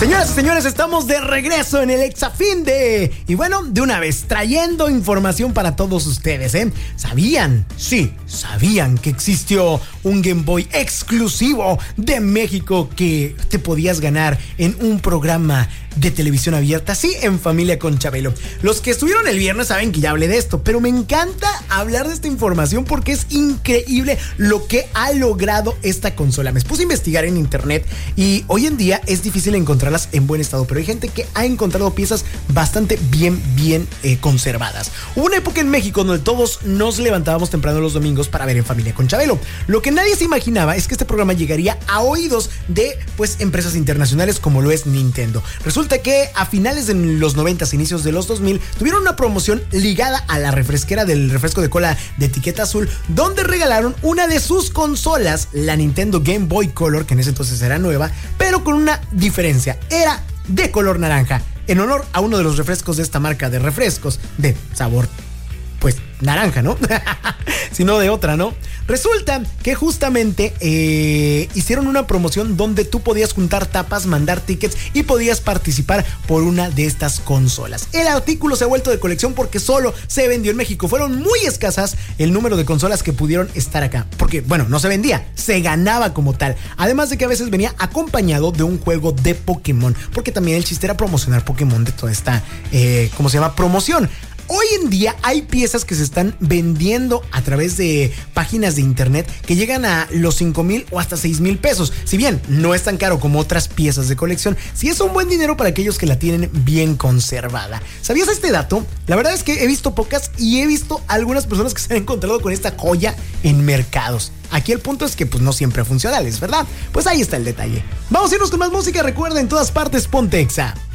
Señoras y señores, estamos de regreso en el Exafinde. Y bueno, de una vez, trayendo información para todos ustedes, ¿eh? ¿Sabían? Sí, sabían que existió un Game Boy exclusivo de México que te podías ganar en un programa de televisión abierta, sí, en Familia con Chabelo. Los que estuvieron el viernes saben que ya hablé de esto, pero me encanta hablar de esta información porque es increíble lo que ha logrado esta consola. Me puse a investigar en internet y hoy en día es difícil encontrarlas en buen estado, pero hay gente que ha encontrado piezas bastante bien conservadas. Hubo una época en México donde todos nos levantábamos temprano los domingos para ver en Familia con Chabelo. Lo que nadie se imaginaba es que este programa llegaría a oídos de empresas internacionales como lo es Nintendo. Resulta que a finales de los 90, inicios de los 2000, tuvieron una promoción ligada a la refresquera del refresco de cola de etiqueta azul, donde regalaron una de sus consolas, la Nintendo Game Boy Color, que en ese entonces era nueva, pero con una diferencia: era de color naranja, en honor a uno de los refrescos de esta marca de refrescos de sabor, pues, naranja, ¿no? Sino de otra, ¿no? Resulta que justamente hicieron una promoción donde tú podías juntar tapas, mandar tickets y podías participar por una de estas consolas. El artículo se ha vuelto de colección porque solo se vendió en México. Fueron muy escasas el número de consolas que pudieron estar acá, porque, bueno, no se vendía, se ganaba como tal. Además de que a veces venía acompañado de un juego de Pokémon, porque también el chiste era promocionar Pokémon de toda esta, ¿cómo se llama? Promoción. Hoy en día hay piezas que se están vendiendo a través de páginas de internet que llegan a los 5,000 o hasta 6,000 pesos. Si bien no es tan caro como otras piezas de colección, sí es un buen dinero para aquellos que la tienen bien conservada. ¿Sabías este dato? La verdad es que he visto pocas y he visto algunas personas que se han encontrado con esta joya en mercados. Aquí el punto es que pues no siempre funcionales, ¿verdad? Pues ahí está el detalle. Vamos a irnos con más música. Recuerda, en todas partes ponte Exa.